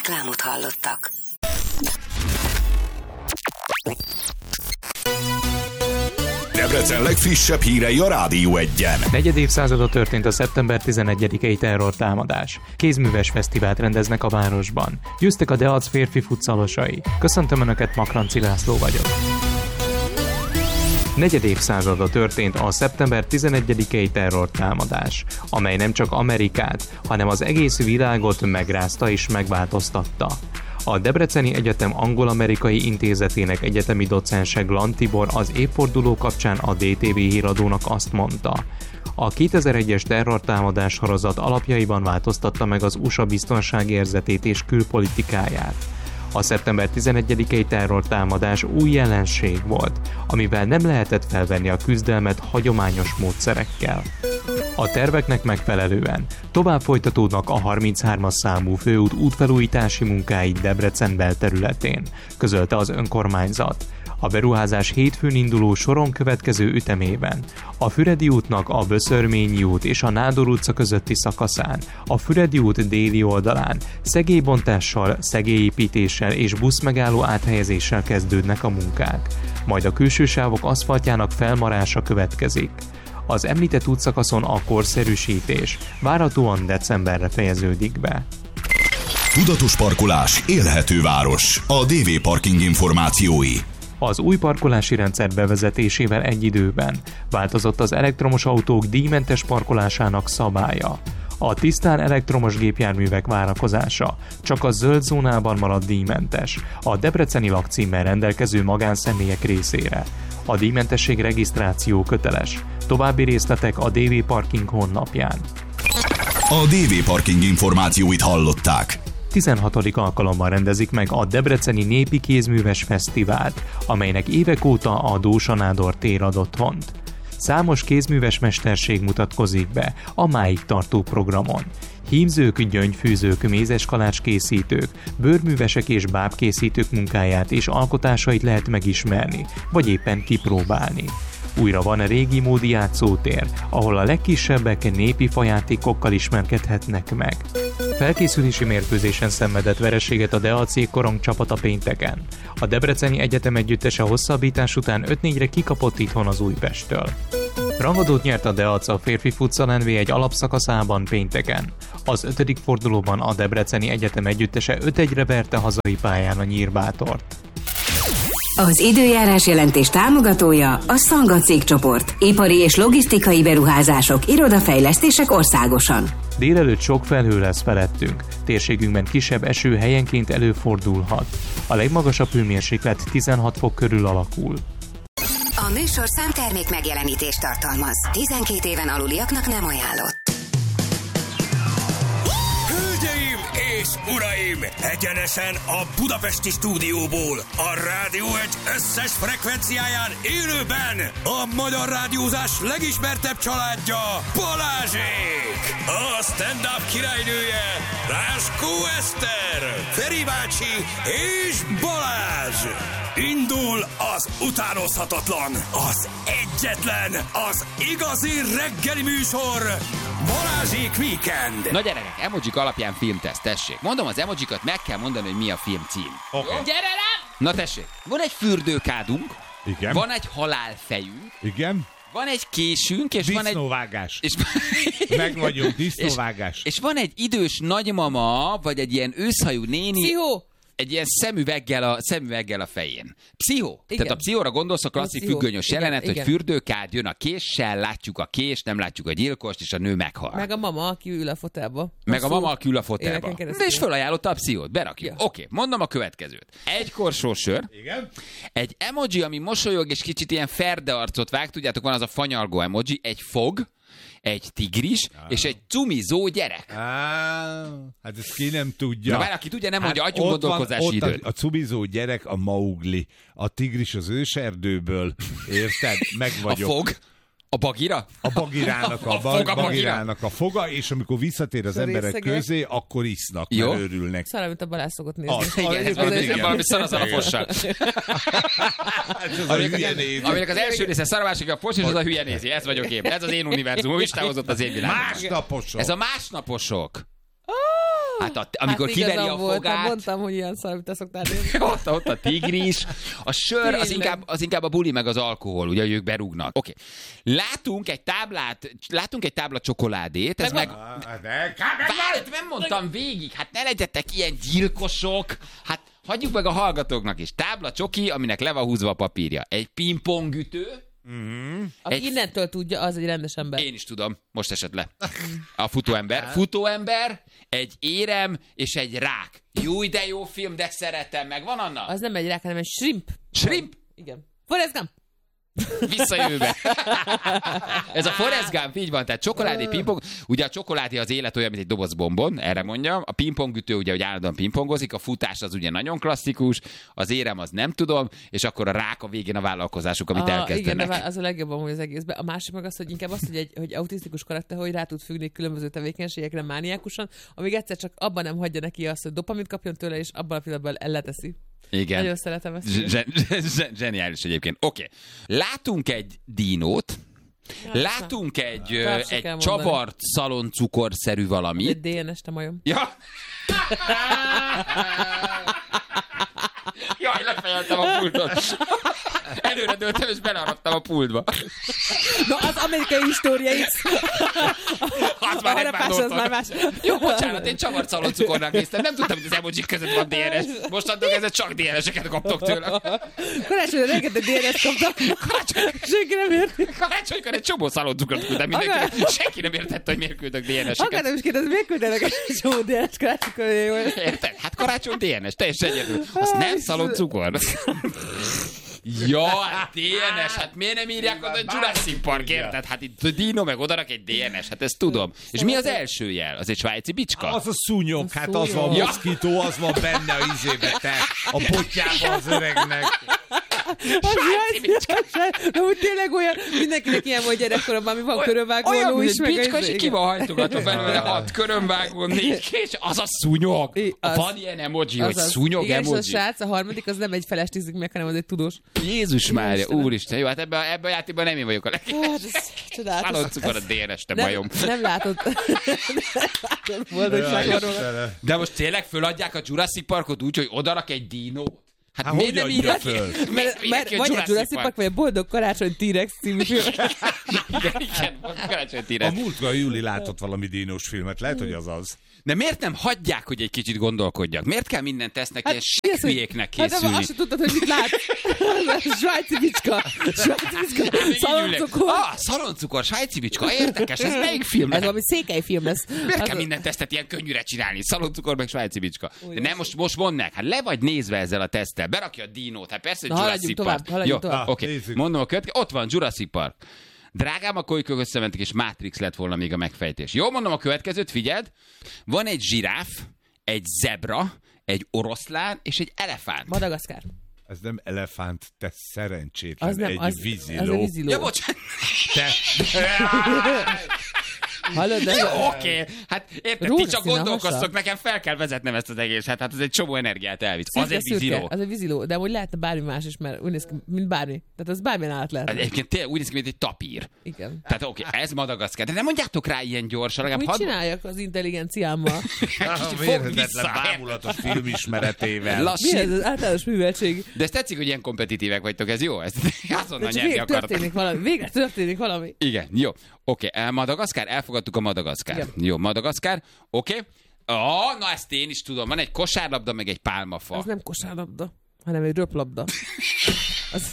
Reklámot hallottak. Debrecen legfrissebb hírei a Rádió 1-en. Negyed évszázada történt a szeptember 11-i terrortámadás. Kézműves fesztivált rendeznek a városban. Győztek a Deac férfi futszalosai. Köszöntöm Önöket, Makranci László vagyok. Negyed évszázada történt a szeptember 11-i terrortámadás, amely nem csak Amerikát, hanem az egész világot megrázta és megváltoztatta. A Debreceni Egyetem Angol-Amerikai Intézetének egyetemi docense Glan Tibor az évforduló kapcsán a DTV híradónak azt mondta: a 2001-es terrortámadás sorozat alapjaiban változtatta meg az USA biztonságérzetét és külpolitikáját. A szeptember 11-i terrortámadás új jelenség volt, amivel nem lehetett felvenni a küzdelmet hagyományos módszerekkel. A terveknek megfelelően tovább folytatódnak a 33-as számú főút útfelújítási munkái Debrecen belterületén, közölte az önkormányzat. A beruházás hétfőn induló soron következő ütemében a Füredi útnak a Böszörményi út és a Nádor utca közötti szakaszán, a Füredi út déli oldalán szegélybontással, szegélyépítéssel és buszmegálló áthelyezéssel kezdődnek a munkák, majd a külső sávok aszfaltjának felmarása következik. Az említett útszakaszon a korszerűsítés várhatóan decemberre fejeződik be. Tudatos parkolás, élhető város. A DV Parking információi. Az új parkolási rendszer bevezetésével egy időben változott az elektromos autók díjmentes parkolásának szabálya. A tisztán elektromos gépjárművek várakozása csak a zöld zónában marad díjmentes, a debreceni lakcímmel rendelkező magánszemélyek részére. A díjmentesség regisztráció köteles. További részletek a DV Parking honlapján. A DV Parking információit hallották. 16. alkalommal rendezik meg a Debreceni Népi Kézműves Fesztivált, amelynek évek óta a Dósa Nádor tér ad otthont. Számos kézműves mesterség mutatkozik be a máig tartó programon. Hímzők, gyöngyfűzők, mézeskalácskészítők, bőrművesek és bábkészítők munkáját és alkotásait lehet megismerni, vagy éppen kipróbálni. Újra van a régi módi játszótér, ahol a legkisebbek népi fajátékokkal ismerkedhetnek meg. Felkészülési mérkőzésen szenvedett vereséget a Deac korong csapata pénteken. A Debreceni Egyetem együttese hosszabbítás után 5-4-re kikapott itthon az Újpesttől. Rangadót nyert a Deac a férfi futsal NB1 alapszakaszában pénteken. Az 5. fordulóban a Debreceni Egyetem együttese 5-1-re verte hazai pályán a Nyírbátort. Az időjárás jelentés támogatója a Szanga cégcsoport. Ipari és logisztikai beruházások, irodafejlesztések országosan. Délelőtt sok felhő lesz felettünk. Térségünkben kisebb eső helyenként előfordulhat. A legmagasabb hőmérséklet 16 fok körül alakul. A műsor számtermék megjelenítést tartalmaz. 12 éven aluliaknak nem ajánlott. Hölgyeim és uraim! Egyenesen a budapesti stúdióból, a Rádió 1 összes frekvenciáján élőben a magyar rádiózás legismertebb családja, Balázsék! A stand-up királynője, Ráskó Eszter, Feri bácsi és Balázs! Indul az utánozhatatlan, az egyetlen, az igazi reggeli műsor, Balázsék Weekend! Na gyerekek, emojik alapján filmteszt, tessék. Mondom az emojikat, meg kell mondani, hogy mi a film cím. Okay. Gyere rám! Na tessék, van egy fürdőkádunk, Igen. Van egy halálfejünk, Igen. Van egy késünk, és van egy... Disznóvágás. És... Meg vagyunk, disznóvágás. És van egy idős nagymama, vagy egy ilyen őszhajú néni... Pszichó! Egy ilyen szemüveggel a fején. Pszichó. Igen. Tehát a pszichóra gondolsz, a klasszik függönyös jelenet, igen. hogy fürdőkád jön a késsel, látjuk a kést, nem látjuk a gyilkost, és a nő meghal. Meg a mama, aki ül a fotelba. Meg a mama, aki ül a fotelba. Éveken keresztül. De és felajánlotta a pszichót, berakjuk. Ja. Oké, mondom a következőt. Egy korsó sör, Igen. egy emoji, ami mosolyog, és kicsit ilyen ferde arcot vág, tudjátok, van az a fanyalgó emoji, egy fog, egy tigris, és egy cumizó gyerek. Hát ezt ki nem tudja. Na bár aki tudja, nem mondja, adjunk ott gondolkozási van, időt. A cumizó gyerek a Maugli, a tigris az őserdőből, érted? Meg A vagyok. fog, a bagira? A bagirának a, fog a bagirának a foga, és amikor visszatér az emberek részegek. közé, akkor isznak, Jó. mert örülnek. Szarra, mint a Balázs szokott nézni. Igen, ez valami szar az alapossal. Aminek az első része szarvások a fos, és az a hülye nézi. Ez vagyok én. Ez az én univerzum. Ő is távozott az én világom. Másnaposok. Ez a másnaposok. Hát amikor kiveri a fogát... Mondtam, hogy ilyen szar, amit te szoktál nézni. ott a tigris. A sör az inkább a buli meg az alkohol, ugye, hogy ők berúgnak. Oké. Látunk egy tábla csokoládét, ez meg... Várj, nem mondtam végig, hát ne legyetek ilyen gyilkosok, hát hagyjuk meg a hallgatóknak is. Tábla csoki, aminek le van húzva a papírja. Egy pingpongütő. Aki innentől tudja, az egy rendes ember. Én is tudom, most esett le. A futóember, egy érem és egy rák. Jó, de jó film, de szeretem meg. Van Anna? Az nem egy rák, hanem egy shrimp. Shrimp? Igen. Forrest Gump. Visszajövőbe. Ez a Forrest Gump, így van, tehát csokoládé, pingpong. Ugye a csokoládé az élet olyan, mint egy doboz bombon, erre mondjam. A pingpongütő ugye, hogy állandóan pingpongozik, a futás az ugye nagyon klasszikus, az érem az nem tudom, és akkor a rák a végén a vállalkozásuk, amit elkezdenek. Igen, az a legjobb amúgy az egészben. A másik meg az, hogy inkább az, hogy autisztikus karakter, hogy rá tud függni különböző tevékenységekre mániákusan, amíg egyszer csak abban nem hagyja neki azt, hogy dopamint kapjon tőle, és abban a pillanatban elleteszi. Igen. Nagyon szeretem ezt. Zseniális egyébként. Oké. Látunk egy dinót, látunk egy csavart szaloncukorszerű valamit. Egy DNS-te majom. Ja. Jaj, lefejeltem a pultot. Előre dőltem, és beleharaptam a pultba. Na, az amerikai história X. Az már nem az már más. Jó, bocsánat, én csavart szaloncukornak néztem. Nem tudtam, hogy az emojik között van DNS. Mostantól kezdve csak DNS-eket kaptok tőle. Karácsonyra rengeteg DNS kaptak. Senki nem érti. Karácsonykor egy csomó szaloncukrot küldtem mindenki. Senki nem értette, hogy miért küldök DNS-eket. Akár nem is kérdez, miért küldenek egy csomó DNS karácsonykor? Érted? Hát karácsony DNS, teljesen egyedül. Az nem szaloncukor. Jaj, DNS, hát miért nem írják oda, hogy Jurassic Park, érted? Hát itt a Dino meg odarak egy DNS, hát ezt tudom. És mi az első jel? Az egy svájci bicska? Az a szúnyog, hát az van, a moszkító, az van benne a izébe, te, a potyába az öregnek. Svájci bicska. De úgy tényleg olyan, mindenkinek ilyen volt gyerekkoromban, ami van körömvágóló is. Olyan, bicska, és ki van hajtogatva belőle 6 körömvágó, 4 kés, az a szúnyog. Van ilyen emoji, hogy szúnyog emoji. Igen, és a srác, a harmadik, az nem egy feles tízik meg, hanem az egy tudós. Jézus Mária, úristen, jó, hát ebben a játékban nem én vagyok a Csodálatos. Szaloncukor a DNS, te majom. Nem látod. Boldogság róla. De most tényleg föladják a Jurassic Parkot úgy, hogy odarak egy dinót? Hát miért nem írják föl? Mert vagy a Jurassic Park, vagy a Boldog Karácsony T-Rex című film. Igen, Karácsony T-Rex. A múltkor Júli látott valami dinós filmet, lehet, hogy az az. De miért nem hagyják, hogy egy kicsit gondolkodjak? Miért kell minden tesznek ilyen sekhülyéknek készülni? Hát azt sem tudtad, hogy mit látsz. Svájci bicska. Szaloncukor. Szaloncukor, svájci bicska. Érdekes, ez melyik film? Ez valami székely film lesz. Miért kell minden tesztet ilyen könnyűre csinálni? Szaloncukor meg svájci bicska. De nem, most mondd meg. Hát le vagy nézve ezzel a teszttel. Berakja a dinót. Hát persze, hogy Jurassic Park. Haladjunk tovább. Oké, mondom a következő. Ott van Jurassic Park. Drágám, a kolykök összementek, és Matrix lett volna még a megfejtés. Jó, mondom a következőt, figyeld. Van egy zsiráf, egy zebra, egy oroszlán és egy elefánt. Madagaszkár. Ez nem elefánt, te szerencsétlen, az nem, egy az, víziló. Az a víziló. Ja, bocsánat. Hallod, de... Jó, oké. Hát érted, ti csak gondolkoztok, nekem fel kell vezetnem ezt az egészet. Hát ez egy csomó energiát elvisz. Az egy víziló. Az egy víziló, de amúgy lehetne bármi más is, mert úgy néz ki, mint bármi. Tehát az bármilyen állat lehet. Egyébként tényleg úgy néz ki, mint egy tapír. Igen. Tehát oké, ez Madagaszkár. De nem mondjátok rá ilyen gyorsan. Mit csináljak az intelligenciámmal? Mérhetetlen bámulatos filmismeretével. Mi ez az általános műveltség? De ezt tetszik, hogy ilyen kompetitívek vagytok, ez jó? Ezt azonnal nyerni akartok. Végre történik valami. Igen, jó. Oké, Madagaszkár, elfogadtuk a Madagaszkár. Igen. Jó, Madagaszkár, oké. Na ezt én is tudom, van egy kosárlabda, meg egy pálmafa. Az nem kosárlabda, hanem egy röplabda. Az...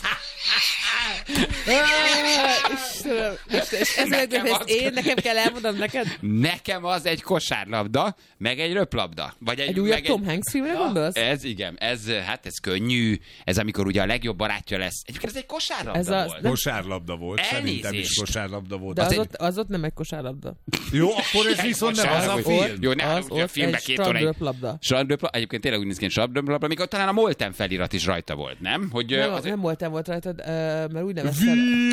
Nekem kell elmondom neked? Nekem az egy kosárlabda, meg egy röplabda. Vagy egy újabb Tom Hanks filmre gondolsz? Ez igen, ez könnyű. Ez amikor ugye a legjobb barátja lesz. Egyébként ez egy kosárlabda volt. Kosárlabda volt, szerintem is kosárlabda volt. De az ott nem egy kosárlabda. Jó, akkor ez viszont nem az a film. Jó, ne az ott egy strandröplabda. Egyébként tényleg úgy néz ki, hogy strandröplabda, amikor talán a Molten felirat is rajta volt, nem? Nem Molten volt rajta, mert úgy nevezted.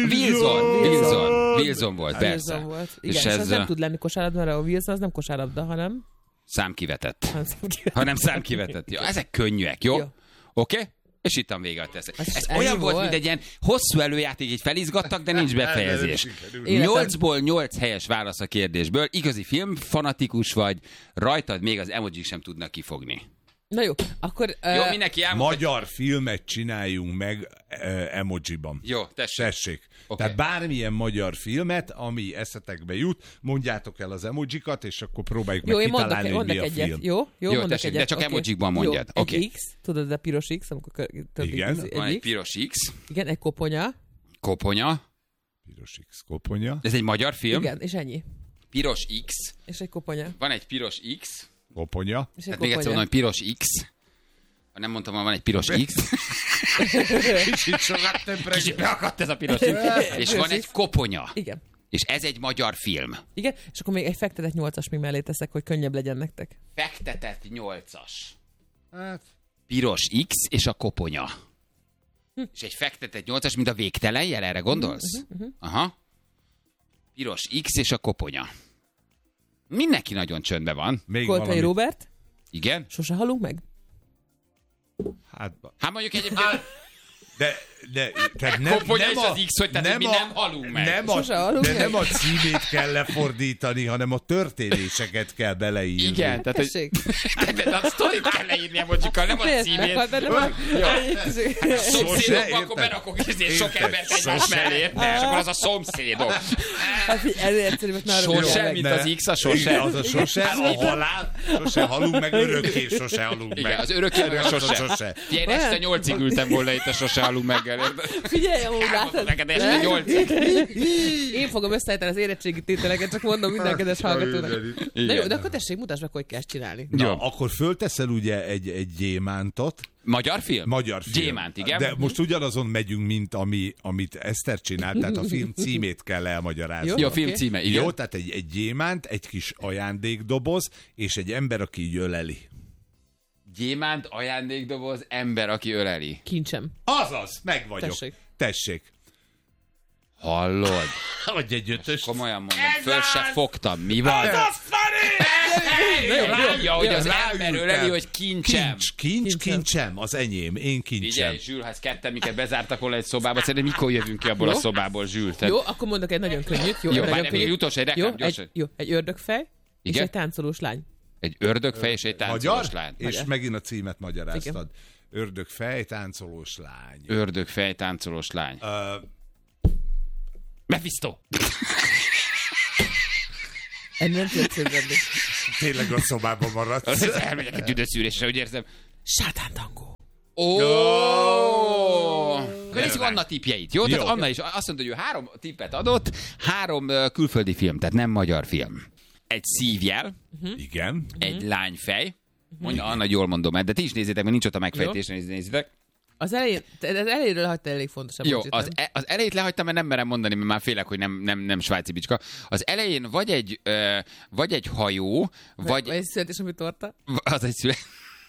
Wilson volt, persze. Wilson volt. Igen, és ez nem tud lenni kosárlabda, mert a Wilson az nem kosárlabda, hanem... Számkivetett. Hanem számkivetett. Jó, ezek könnyűek, jó? Oké? és ittam vége a teszek. Ez ennyi olyan volt, volt? mint egy ilyen hosszú előjáték, így felizgattak, de nincs befejezés. 8-ból 8 helyes válasz a kérdésből. Igazi filmfanatikus vagy, rajtad még az emojik sem tudnak kifogni. Na jó, akkor... Jó, mindenki elmondta. Magyar filmet csináljunk meg emojiban. Jó, tessék. Tessék. Okay. Tehát bármilyen magyar filmet, ami eszetekbe jut, mondjátok el az emojikat, és akkor próbáljuk meg kitalálni, hogy mi a egyet. film. Jó, mondok tessék, egyet. de csak Oké. emojikban mondjad. Jó, Oké. egy X, tudod, ez a piros X, amikor Igen. Van egy X. piros X, Igen, egy koponya. koponya. Piros X koponya. Ez egy magyar film. Igen, és ennyi. Piros X. És egy koponya. Van egy piros X. Koponya. És egy Tehát még egyszer koponya. mondom, hogy piros X. Ha nem mondtam, hogy van egy piros X. Kicsit sokat többre. Kicsit beakadt ez a piros X. És van egy koponya. Igen. És ez egy magyar film. Igen, és akkor még egy fektetett 8-as még mellé teszek, hogy könnyebb legyen nektek. Fektetett 8-as. Hát, Piros X és a koponya. És egy fektetett 8-as, mint a végtelen jel, erre gondolsz? Aha. Piros X és a koponya. Mindenki nagyon csöndben van. még Koltai valami. Róbert, Igen? sose halunk meg? Hát mondjuk egyébként... De tehát Koponya és az X, hogy tehát mi nem halunk meg. Sose halunk meg. Nem a címét kell lefordítani, hanem a történéseket kell beleírni. Igen, tehát hogy... Tessék. De a sztorit kell leírni emojsikkal, nem a címét. Hát, nem a... Szomszédokba, akkor érted. berakok sok Érted. embert egymás Sose. mellé, és akkor az a szomszédok. Hát, ezért egyszerűbb, hogy már Sose, mint az X a sose. Igen, az a sose, a halál, sose halunk meg, örökké sose halunk Igen, meg. az örökké meg a sose. Sose. Ilyen este 8-ig ültem volna itt a sose halunk meggel. Figyelj, amúgy látod. Neked este 8-ig. Én fogom összeállítani az érettségi tételeket, csak mondom minden kedves hallgatónak. De jó, de akkor tessék, mutasd meg, hogy kell ezt csinálni. Na, akkor fölteszel ugye egy gyémántot. Magyar film? Magyar film. Gyémánt, igen. De most ugyanazon megyünk, mint amit Eszter csinált, tehát a film címét kell elmagyarázni. Jó, a Oké. film címe, igen. Jó, tehát egy gyémánt, egy kis ajándékdoboz, és egy ember, aki így öleli. Gyémánt, ajándékdoboz, ember, aki öleli. Kincsem. Azaz, meg vagyok. Tessék. Tessék. Hallod? Adj egy ötöst. Komolyan mondom, föl se fogtam. Mi van? Látja, hogy az ember öleli, hogy kincsem. Kincsem, az enyém, én kincsem. Figyelj, Zsül, ha ezt ketten minket bezártak volna egy szobába, szerintem mikor jövünk ki abból a Jó. szobából, Zsül? Jó, akkor mondok egy nagyon könnyűt. Jó, Jó, nagyon várj, még könnyűt. utolsó egy Jó, reklám, gyorsan. egy ördögfej, és Igen? egy táncolós lány. Egy ördögfej és egy táncolós Magyar? lány. És Magyar. megint a címet magyaráztad. Ördögfej, táncolós lány. Ördögfej, táncolós lány. Mephisto! Ennél nem tudod szövegni. Tényleg a szobában maradt. Az elmegyek egy tüdőszűrésre, úgy érzem. Sátántangó. Ó! Nézzük Anna tippjeit, jó? Tehát Jó. Anna is azt mondta, hogy ő 3 tippet adott, 3 külföldi film, tehát nem magyar film. Egy szívjel, Igen. egy lányfej, mondja Anna, jól mondom, de ti is nézzétek, mert nincs ott a megfejtés, nézzétek. Az elejéről hagyta elég fontos. Jó, emojit, az, nem? az elejét lehagytam, mert nem merem mondani, mert már félek, hogy nem svájci bicska. Az elején vagy egy hajó, Vagy egy születésnapja torta. az egy szület.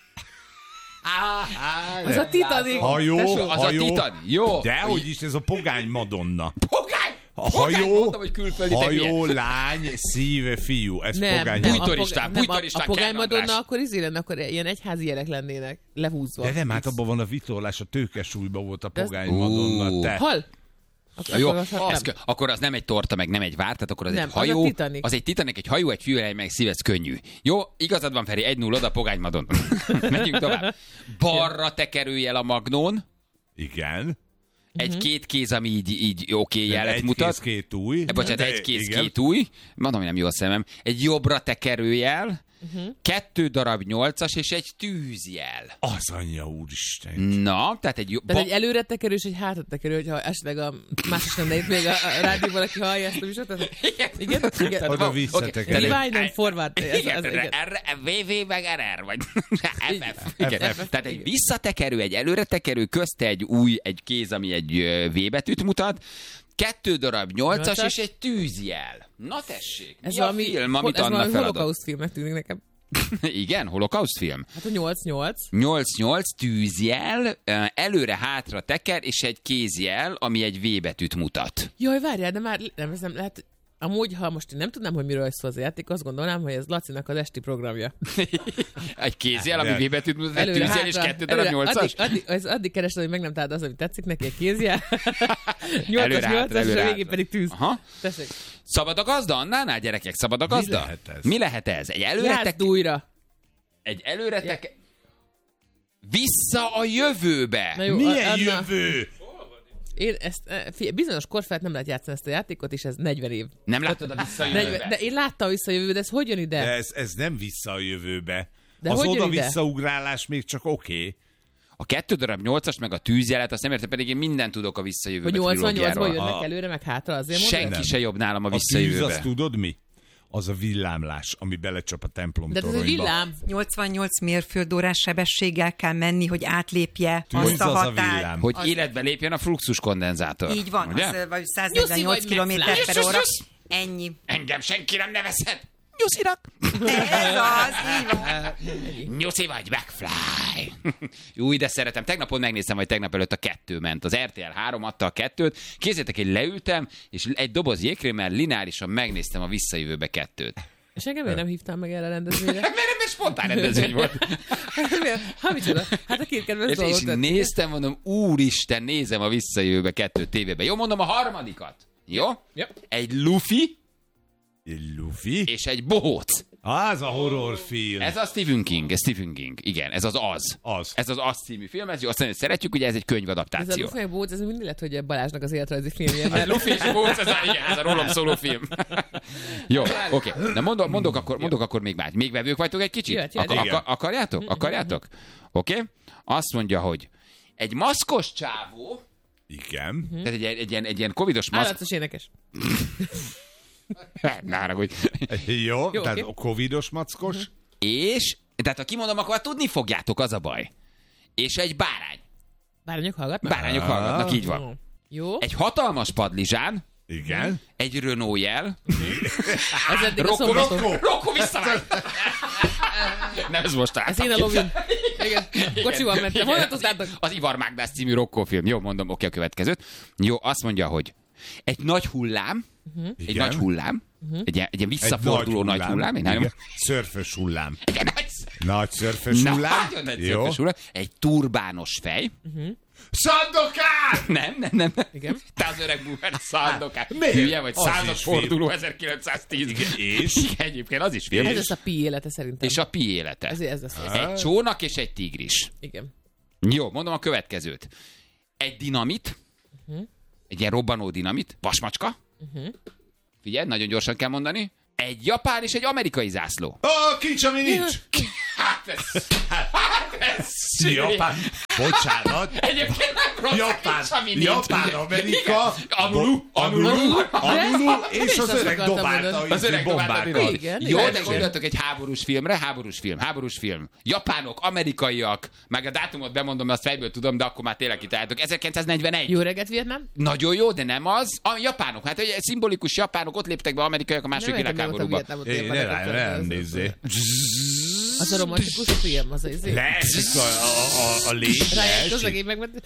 Az a Titanic. Hajó, Tesó. Az a Titan. Jó. Dehogy is, ez a pogány Madonna. Pogány! A Pogány, hajó, mondtam, hogy külföldi, te hajó, lány, szíve, fiú. Ez pogány nem, Madonna. Bújtoristán, bújtoristán, a pogány Kern Madonna András. akkor lenne, akkor ilyen egyházi jelek lennének, lehúzva. De nem, hát abban van a vitorlás, a tőkesúlyban volt a De ez- pogány Madonna. Te. Hal? Jó, Akkor akkor az nem egy torta, meg nem egy vár, tehát akkor az Nem, egy az a hajó. Titanic. Az egy Titanic, egy hajó, egy fűrely, meg szívez könnyű. Jó, igazad van, Feri, 1-0 oda, pogány Madonna. Menjünk tovább. Balra tekerőj el a magnón. Igen. Egy-két kéz, ami így oké jelet Egy mutat. kéz, két új. Bocsánat, De egy kéz, igen. két új. Mondom, hogy nem jó a szemem. Egy jobbra tekerőjel, 2 darab 8-as és egy tűzjel. Az anyja úristen. Na, tehát egy Tehát egy előre tekerő és egy hátra tekerő, hogyha esetleg a más is lenne itt még a rádióban, aki hallja ezt a műsort. Igen? Igen? Oda visszatekerő. Rewind and forward. Igen, igen. VV meg RR, vagy Igen. FF. Igen. FF. Tehát egy visszatekerő, egy előre tekerő, közte egy kéz, ami egy V betűt mutat, 2 darab 8-as és egy tűzjel. Na tessék, Ez mi a valami, film, amit ez Anna valami feladott? holokauszt filmnek tűnik nekem. Igen, holokauszt film. Hát a 8-8. 8-8 tűzjel, előre-hátra teker, és egy kézjel, ami egy V betűt mutat. Jaj, várjál, de már nem, ez nem lehet... Amúgy, ha most én nem tudnám, hogy miről szól az játék, azt gondolnám, hogy ez Lacinak az esti programja. Egy kézjel, ami V betűt mutat, egy tűzjel és 2 darab 8-as? Addig keresem, hogy meg nem találd az, ami tetszik neki, egy kézjel. 8-as, és a végén pedig tűz. Aha. Tessék. Szabad a gazda annál, gyerekek? Szabad a gazda? Mi lehet ez? Egy előretek... újra. Egy előretek... Vissza a jövőbe! Na jó, Milyen jövő? Én ezt, bizonyos kor felett nem lehet játszani ezt a játékot, és ez 40 év. Nem láttad a Vissza a jövőbe? De én láttam Vissza a jövőbe, de ez hogy jön ide? De ez nem vissza a jövőbe. De az hogy jön ide? oda-visszaugrálás még csak oké. A 2 darab 8-as, meg a tűzjelet, azt nem értem, pedig én mindent tudok a Vissza a jövőbe Hogy 88-ból trilógiáról. jönnek előre, meg hátra, azért mondod? Senki se jobb nálam a A Vissza a tűz, jövőbe. azt tudod mi? Az a villámlás, ami belecsap a templom De ez egy toronyba. villám. 88 mérföldórás sebességgel kell menni, hogy átlépje Tűz azt a az a határt. villám. Hogy életbe lépjen a fluxus kondenzátor. Így van, Ugye? az vagy Nyuszi vagy 148 km McFly. per óra. Ennyi. Engem senki nem nevezhet. Nyuszirak. Ez az, így van. Nyuszi vagy, McFly. Új, de szeretem. Tegnapon megnéztem, hogy tegnap előtt a 2 ment. Az RTL 3 adta a 2-t. Kézzétek, én leültem, és egy doboz jégkrémmel lineárisan megnéztem a Visszajövőbe 2-t. És engem miért nem hívtál meg erre a rendezvényre? Mert spontán rendezvény volt. Ha micsoda? Hát a két kedvenc És dolgot. néztem, mondom, úristen, nézem a Visszajövőbe 2 tévében. Jó, mondom a harmadikat. Jó? Ja. Egy lufi Egy lufi? és egy bohóc. Az a horrorfilm. Ez a Stephen King, igen, ez az Az. Az. Ez az Az című film, ez jó, azt mondja, hogy szeretjük, ugye ez egy Ez a könyvadaptáció. Luffy meg Bóc, ez mindig lett, hogy Balázsnak az életrajzi filmje. A Mert Luffy és Bohóc, ez a rólam szóló film. Jó, oké. Na mondok akkor még más. Még vevők vagytok egy kicsit? Jöhet. Igen. Akarjátok? Oké. Azt mondja, hogy egy maszkos csávó, Igen. tehát egy ilyen covidos maszk... állatos énekes. Ne haragudj. Jó, tehát oké. a covidos mackos. És, tehát ha kimondom, akkor tudni fogjátok, az a baj. És egy bárány. Bárányok hallgatnak? Bárányok hallgatnak, így van. Jó. Egy hatalmas padlizsán, Igen. egy Renault jel. Ez eddig a szombaton. Rokko visszamegy! Nem, ez most Ez én a lovin. Igen. Kocsival mentem. Honnan tudtátok? Az Ivar Mágdász című Rokko film. Jó, mondom, oké, a következőt. Jó, azt mondja, hogy egy nagy hullám, egy Igen. nagy hullám, egy ilyen visszaforduló nagy hullám, Igen. Szörfös hullám. egy nagy, Nagy szörfös na, hullám. nagyon nagy Jó. szörfös hullám, egy turbános fej. Szandokán! Nem. Igen. Te az öreg búver, Szandokán. Miért? Hülye vagy, Az százas is film. forduló 1910. Igen, és? Igen, egyébként az is film. Ez lesz a Pi élete szerintem. És a Pi élete. Ez lesz. Egy csónak és egy tigris. Igen. Jó, mondom a következőt. Egy dinamit, egy ilyen robbanó dinamit, vasmacska. Figyelj, nagyon gyorsan kell mondani. Egy japán és egy amerikai zászló. Kincs, ami nincs! Hát ez Japán. Bocsánat. Egyébként nem rossz, Japán, ami nincs. Japán, Amerika, Anulu. és az öreg akartam dobálta mondani. Az öreg bombákat. Igen. Jó, igen. de gondoltok egy háborús filmre, háborús film. Japánok, amerikaiak, meg a dátumot bemondom, azt fejből tudom, de akkor már tényleg kitaláltok. 1941. Jó reggelt, Vietnám? Nagyon jó, de nem az. A japánok, hát ugye szimbolikus japánok, ott léptek be amerikaiak a második világháborúba. Nem nézzé. Az a romantikus film, az az Leesik a légy. Rájön közlegény megment.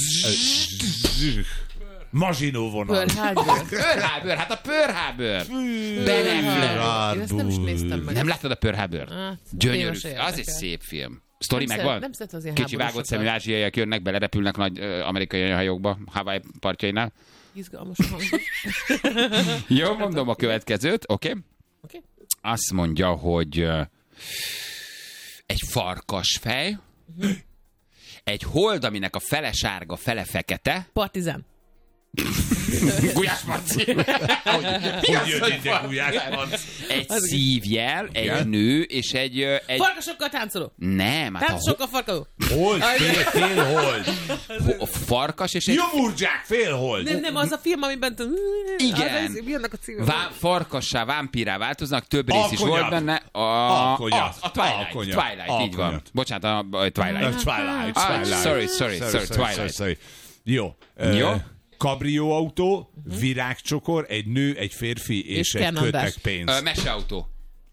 Mazsinó vonal. Pearl Harbor. Pearl Harbor, hát a Pearl Harbor. Ben Affleck. Én ezt nem is néztem meg. Nem láttad a Pearl Harbor? Hát, Gyönyörű. téma se Az érdekel. egy szép film. Sztori Nem megvan? nem szeretem az ilyen Kicsi vágott szemű háborúsokat. ázsiaiak jönnek, belerepülnek nagy amerikai hajókba, Hawaii partjainál. Izgalmas hangzik. Jó, mondom a következőt, oké? Oké. Azt mondja, hogy egy farkasfej, egy hold, aminek a fele sárga, fele fekete. Partizán. Gulyás Marci. Hogy jött ide Gulyás Marci? Egy szívjel, egy nő, és egy... Farkasokkal táncoló. Nem, hát Táncosokkal farkadó. Hold, fél hold. a farkas és egy... Jomurdzsák, fél hold. Nem, az a film, amiben... Igen. Mi annak a címe? Farkassá, vámpírá változnak, több rész is Alkonyak. volt benne. Alkonyak. A Twilight, Alkonyak. Twilight, így van. Alkonyak. Bocsánat, a Twilight. Twilight. Twilight. Jó. Jó. Kabrióautó, virágcsokor, egy nő, egy férfi és egy Ken András. kötekpénz. Meseautó.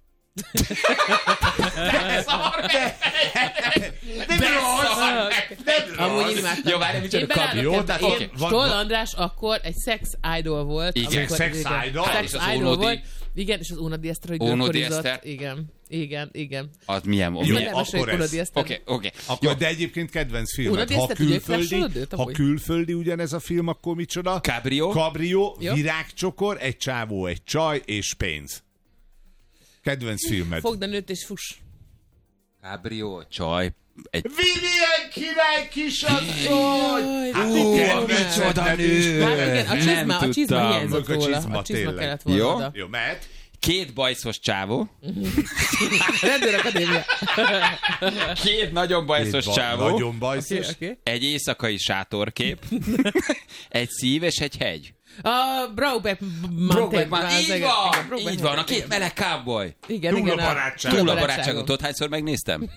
De Amúgy én imádtam. Jó, várj, micsoda Jó, tehát Én van- Stoll András akkor egy sex idol volt. Igen, amikor- sex igen, idol? Sex És az idol Ónodi. volt. Igen, és az Ónodi Eszter, hogy Ónodi görkorizott. Eszter. Igen. Az milyen Jó, Ez milyen- nagyon akkor ez- Ónodi Eszter. Oké. Akkor, de egyébként kedvenc filmet. Unod Ha ezt, hogy ők külföldi, flasholod őt, ha amúgy? külföldi ugyanez a film, akkor micsoda? Cabrio, Jó. virágcsokor, egy csávó, egy csaj és pénz. Kedvenc filmed. Fogd a nőt és fuss. Cabrio, csaj, egy... Vivian király kisasszony! Hát micsoda nő! Igen, a csizma Nem hiányzott tudtam. róla. A csizma A csizma tényleg. kellett volna Jó. oda. Jó, mehet. 2 bajszos csávó, Rendőrakadémia. 2 nagyon bajszos csávó, Nagyon bajszos. Oké. egy éjszakai sátorkép, egy szív és egy hegy. A Brokeback Brokeback Mountain. Mountain, így van, a 2 meleg cowboy. Igen, Túl a igen. barátság. Túl a barátságot, tudod, hányszor megnéztem?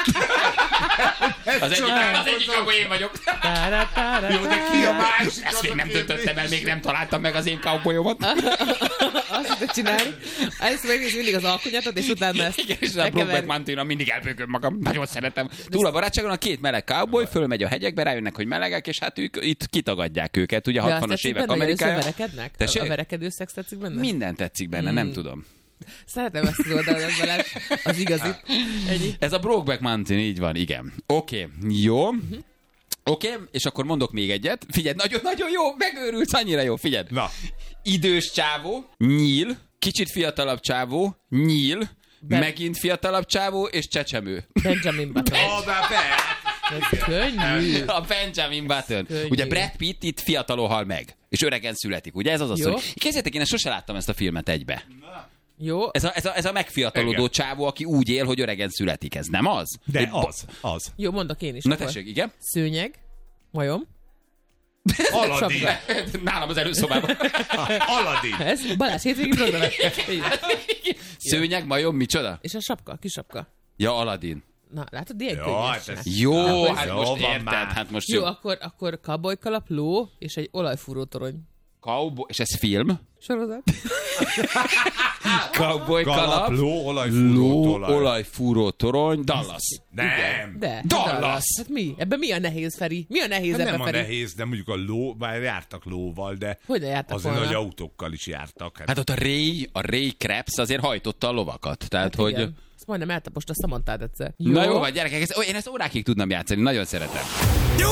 Az egyik cowboy én vagyok. Jó, de ki a másik? Ezt még nem döntöttem el, még nem találtam meg az én cowboyomat. Azt tudod csinálni. Először megnézni mindig az alkonyatot, és utána ezt Igen, és a Brokeback Mountain-on mindig elbőgöm magam. Nagyon szeretem. Túl a barátságon a 2 meleg cowboy fölmegy a hegyekbe, rájönnek, hogy melegek, és hát ők itt kitagadják őket. Ugye 60-as évek Amerikája. Verekednek? Tessék? A verekedő szex tetszik benne? Minden tetszik benne, nem tudom. Szeretem ezt az oldalon, Balázs. Az igazi. Ennyi. Ez a Brokeback Mountain, így van, igen. Oké, jó. Oké, és akkor mondok még egyet. Figyelj, nagyon-nagyon jó, megőrülsz, annyira jó, figyelj. Na. Idős csávó, nyíl, kicsit fiatalabb csávó, nyíl, megint fiatalabb csávó, és csecsemő. Benjamin Button. Ez könnyű. A Benjamin Button. Könnyű. Ugye Brad Pitt itt fiatalon hal meg, és öregen születik. Ugye ez az a Jó. sztori. Képzeljétek, én sose láttam ezt a filmet egybe. Jó. Ez a megfiatalodó Igen. csávó, aki úgy él, hogy öregen születik. Ez nem az? De az. Jó, mondok én is. Na akkor. tessék, igen. Szőnyeg. Majom. Aladdin. Sapka. Nálam az előszobában. Aladdin. Ez Balázs hétvégi program. Szőnyeg, majom, micsoda? És a sapka, kis sapka. Ja, Aladdin. Na, látod, ilyen Jó, könnyes. hát ez... Jó, Na, hát jó, most van érted, már. hát most Jó, jó. akkor cowboykalap, ló és egy olajfúró torony. Cowboy, és ez film? Sorozat. Cowboy kalap, Galapló, olajfúró, ló, tolaj. olajfúró torony, Dallas. Nem. De. Dallas. Hát mi? Ebben mi a nehéz, Feri? Mi a nehéz Hát nem ebben, a Feri? nehéz, de mondjuk a ló, bár jártak lóval, de Hogyne jártak azért volna? nagy autókkal is jártak. Hát ott a Ray Krebs azért hajtotta a lovakat. Tehát, hogy... Igen. Ezt majdnem eltaposta Samantha egyszer. Na jó, vagy gyerekek, én ezt órákig tudnám játszani, nagyon szeretem.